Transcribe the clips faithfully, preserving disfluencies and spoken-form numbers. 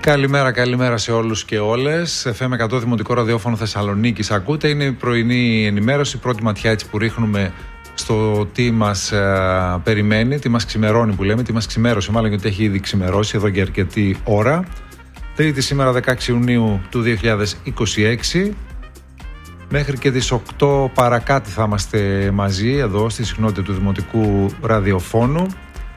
Καλημέρα, καλημέρα σε όλους και όλες. εφ εμ εκατό Δημοτικό Ραδιόφωνο Θεσσαλονίκης ακούτε. Είναι η πρωινή ενημέρωση, πρώτη ματιά έτσι που ρίχνουμε στο τι μας ε, περιμένει, τι μας ξημερώνει που λέμε, τι μας ξημέρωσε μάλλον, γιατί έχει ήδη ξημερώσει εδώ και αρκετή ώρα. Τρίτη σήμερα δεκαέξι Ιουνίου του δύο χιλιάδες είκοσι έξι. Μέχρι και τις οκτώ παρακάτι θα είμαστε μαζί εδώ στη συχνότητα του Δημοτικού Ραδιοφώνου.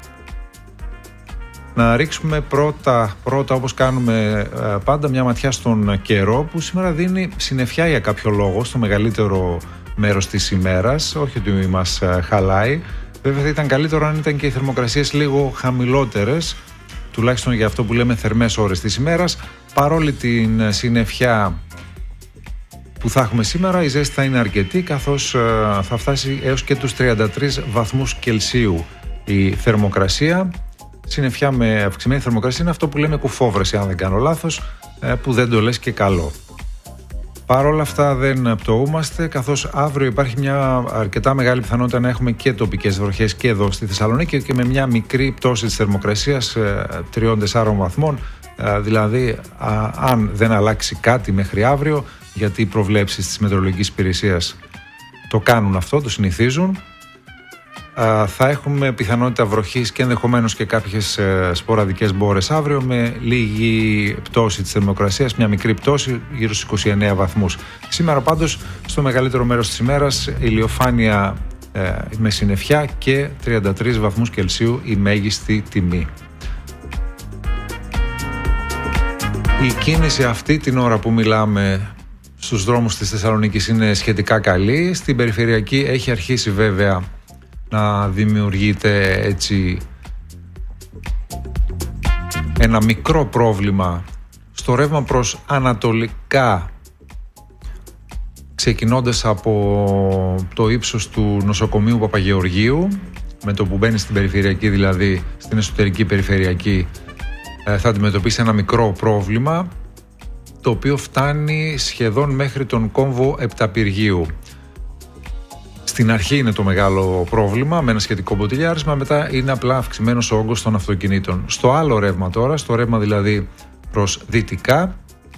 Να ρίξουμε πρώτα, πρώτα όπως κάνουμε πάντα, μια ματιά στον καιρό που σήμερα δίνει συννεφιά για κάποιο λόγο στο μεγαλύτερο μέρος της ημέρας. Όχι ότι μας χαλάει. Βέβαια θα ήταν καλύτερο αν ήταν και οι θερμοκρασίες λίγο χαμηλότερες, τουλάχιστον για αυτό που λέμε θερμές ώρες της ημέρας. Παρόλη την συννεφιά που θα έχουμε σήμερα, η ζέστη θα είναι αρκετή, καθώς θα φτάσει έως και τους τριάντα τρεις βαθμούς Κελσίου η θερμοκρασία. Συννεφιά με αυξημένη θερμοκρασία είναι αυτό που λέμε κουφόβρεση, αν δεν κάνω λάθος, που δεν το λες και καλό. Παρ' όλα αυτά δεν πτωούμαστε, καθώς αύριο υπάρχει μια αρκετά μεγάλη πιθανότητα να έχουμε και τοπικές βροχές και εδώ στη Θεσσαλονίκη και με μια μικρή πτώση της θερμοκρασίας τριών με τεσσάρων βαθμών. Δηλαδή, αν δεν αλλάξει κάτι μέχρι αύριο, γιατί οι προβλέψεις της Μετεωρολογικής Υπηρεσίας το κάνουν αυτό, το συνηθίζουν, θα έχουμε πιθανότητα βροχής και ενδεχομένως και κάποιες σποραδικές μπόρες αύριο, με λίγη πτώση της θερμοκρασίας, μια μικρή πτώση γύρω στους είκοσι εννέα βαθμούς. Σήμερα πάντως στο μεγαλύτερο μέρος της ημέρας ηλιοφάνεια ε, με συννεφιά και τριάντα τρεις βαθμούς Κελσίου η μέγιστη τιμή. Η κίνηση αυτή την ώρα που μιλάμε στους δρόμους της Θεσσαλονίκης είναι σχετικά καλή. Στην περιφερειακή έχει αρχίσει βέβαια να δημιουργείται έτσι ένα μικρό πρόβλημα στο ρεύμα προς ανατολικά, ξεκινώντας από το ύψος του νοσοκομείου Παπαγεωργίου, με το που μπαίνει στην περιφερειακή, δηλαδή στην εσωτερική περιφερειακή, θα αντιμετωπίσει ένα μικρό πρόβλημα, το οποίο φτάνει σχεδόν μέχρι τον κόμβο Επταπυργίου. Στην αρχή είναι το μεγάλο πρόβλημα με ένα σχετικό μποτιλιάρισμα, μετά είναι απλά αυξημένος ο όγκος των αυτοκινήτων. Στο άλλο ρεύμα τώρα, στο ρεύμα δηλαδή προς δυτικά,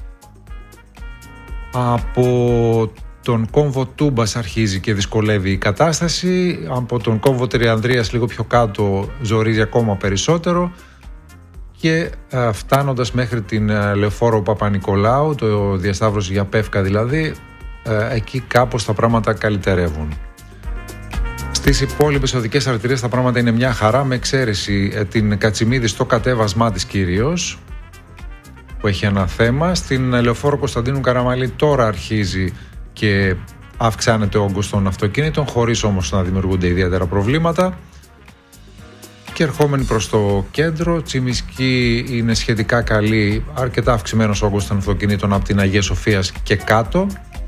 από τον κόμβο Τούμπας αρχίζει και δυσκολεύει η κατάσταση, από τον κόμβο Τριανδρίας λίγο πιο κάτω ζορίζει ακόμα περισσότερο, και α, φτάνοντας μέχρι την α, Λεωφόρο Παπα-Νικολάου, το διασταύρωση για Πεύκα δηλαδή, α, εκεί κάπως τα πράγματα καλυτερεύουν. Στις υπόλοιπες οδικές αρτηρίες τα πράγματα είναι μια χαρά, με εξαίρεση ε, την Κατσιμίδη στο κατέβασμά της κυρίως, που έχει ένα θέμα. Στην Λεωφόρο Κωνσταντίνου Καραμαλή τώρα αρχίζει και αυξάνεται ο όγκος των αυτοκίνητων, χωρίς όμως να δημιουργούνται ιδιαίτερα προβλήματα. Και ερχόμενοι προς το κέντρο, Τσιμισκή είναι σχετικά καλή, αρκετά αυξημένος όγκος των αυτοκινήτων από την Αγίας Σοφίας και κάτω.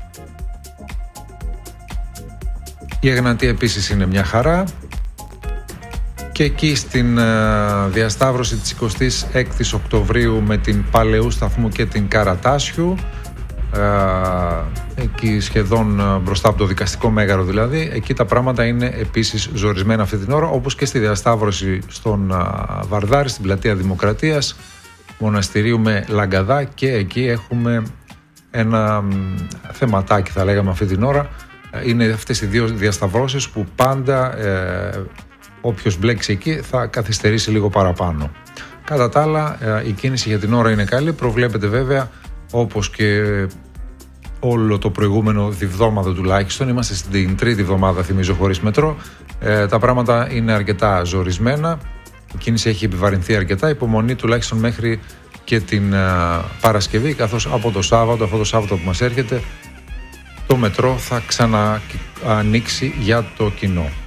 Η Εγνατία επίσης είναι μια χαρά, και εκεί στην uh, διασταύρωση της εικοστής έκτης Οκτωβρίου με την Παλαιού Σταθμού και την Καρατάσιου, uh, εκεί σχεδόν uh, μπροστά από το δικαστικό μέγαρο δηλαδή, εκεί τα πράγματα είναι επίσης ζορισμένα αυτή την ώρα, όπως και στη διασταύρωση στον uh, Βαρδάρη, στην πλατεία Δημοκρατίας, Μοναστηρίου με Λαγκαδά, και εκεί έχουμε ένα um, θεματάκι θα λέγαμε αυτή την ώρα. Είναι αυτές οι δύο διασταυρώσεις που πάντα ε, όποιος μπλέξει εκεί θα καθυστερήσει λίγο παραπάνω. Κατά τα άλλα, ε, η κίνηση για την ώρα είναι καλή. Προβλέπεται βέβαια, όπως και όλο το προηγούμενο διβδόμαδο τουλάχιστον, είμαστε στην τρίτη εβδομάδα θυμίζω χωρίς μετρό, ε, τα πράγματα είναι αρκετά ζορισμένα, η κίνηση έχει επιβαρυνθεί αρκετά, υπομονή τουλάχιστον μέχρι και την ε, Παρασκευή, καθώς από το Σάββατο, αυτό το Σάββατο που μας έρχεται, το μετρό θα ξαναανοίξει για το κοινό.